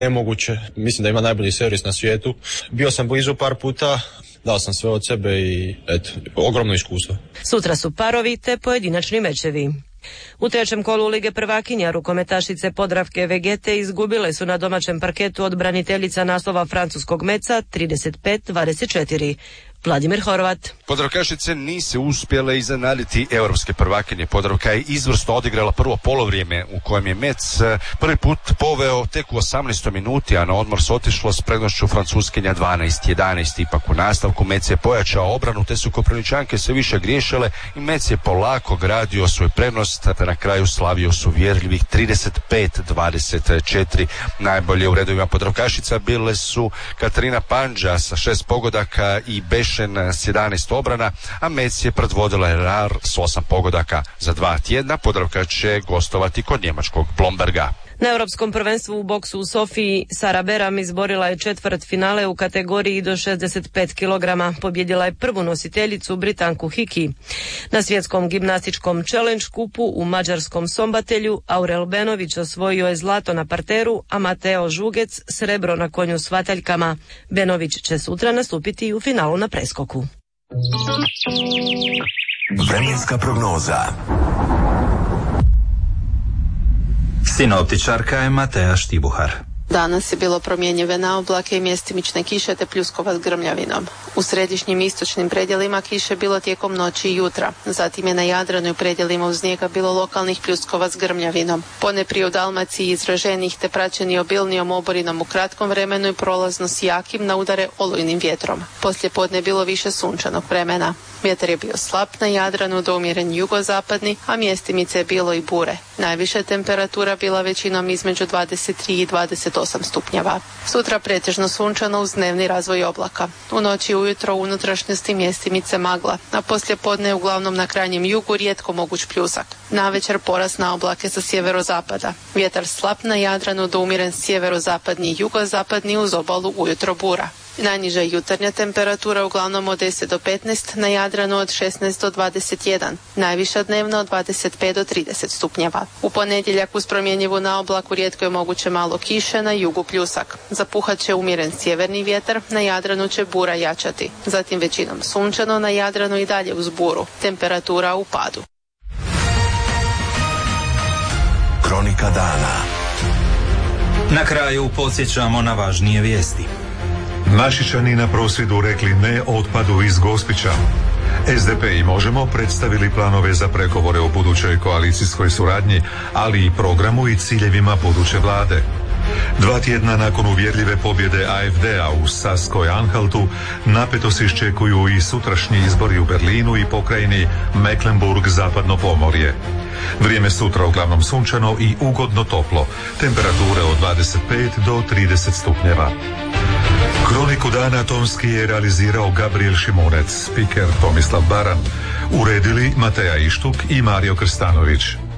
Nemoguće, mislim da ima najbolji servis na svijetu. Bio sam blizu par puta, dao sam sve od sebe i eto, ogromno iskustvo. Sutra su parovi te pojedinačni mečevi. U trećem kolu Lige prvakinja rukometašice Podravke Vegete izgubile su na domaćem parketu od braniteljica naslova francuskog Meca 35-24. Vladimir Horvat. Podravkašice nisu uspjele iznenaditi europske prvakinje. Podravka je izvrsno odigrala prvo polovrijeme u kojem je Mec prvi put poveo tek u 18. minuti, a na odmor se otišlo s prednošću Francuskinja 12-11. Ipak u nastavku Mec je pojačao obranu, te su Koprivničanke sve više griješile i Mec je polako gradio svoj prednost, te na kraju slavio su uvjerljivih 35-24. Najbolje u redovima Podravkašica bile su Katarina Pandža sa 6 pogodaka i Bešen s 11 obrana, a Mec je predvodila RAR s 8 pogodaka. Za 2 tjedna Podravka će gostovati kod njemačkog Blomberga. Na Europskom prvenstvu u boksu u Sofiji Sara Beram izborila je četvrtfinale u kategoriji do 65 kg. Pobjedila je prvu nositeljicu Britanku Hiki. Na svjetskom gimnastičkom challenge kupu u mađarskom Sombatelju Aurel Benović osvojio je zlato na parteru, a Mateo Žugec srebro na konju s vataljkama. Benović će sutra nastupiti i u finalu na preskoku. Vremenska prognoza. Sinoptičarka je Mateja Štibuhar. Danas je bilo promjenjive oblake i mjestimične kiše te pljuskova s grmljavinom. U središnjim i istočnim predjelima kiše bilo tijekom noći i jutra. Zatim je na Jadranu i predjelima uz njega bilo lokalnih pljuskova s grmljavinom. Ponajprije u Dalmaciji izraženih te praćeni obilnijom oborinom u kratkom vremenu i prolazno s jakim na udare olujnim vjetrom. Poslije podne je bilo više sunčanog vremena. Vjetar je bio slab na Jadranu do umjeren jugozapadni, a mjestimice je bilo i bure. Najviša temperatura bila većinom između 23 i 28 stupnjeva. Sutra pretežno sunčano uz dnevni razvoj oblaka. U noći i ujutro u unutrašnjosti mjestimice magla, a poslije podne uglavnom na krajnjem jugu rijetko moguć pljusak. Navečer porast na oblake sa sjeverozapada. Vjetar slab na Jadranu do umjeren sjeverozapadni i jugozapadni uz obalu ujutro bura. Najniža jutarnja temperatura uglavnom od 10 do 15, na Jadranu od 16 do 21, najviša dnevna od 25 do 30 stupnjeva. U ponedjeljak uz promjenjivu naoblaku rijetko je moguće malo kiše, na jugu pljusak. Zapuhat će umjeren sjeverni vjetar, na Jadranu će bura jačati. Zatim većinom sunčano, na Jadranu i dalje uz buru. Temperatura u padu. Kronika dana. Na kraju podsjećamo na važnije vijesti. Našičani na prosvjedu rekli ne otpadu iz Gospića. SDP i Možemo predstavili planove za pregovore o budućoj koalicijskoj suradnji, ali i programu i ciljevima buduće vlade. 2 tjedna nakon uvjerljive pobjede AfD-a u Saskoj-Anhaltu, napetost iščekuju i sutrašnji izbori u Berlinu i pokrajini Mecklenburg-Zapadno Pomorje. Vrijeme sutra uglavnom sunčano i ugodno toplo, temperature od 25 do 30 stupnjeva. Kroniku dana tonski je realizirao Gabriel Šimunec, spiker Tomislav Baran, uredili Mateja Ištuk i Mario Krstanović.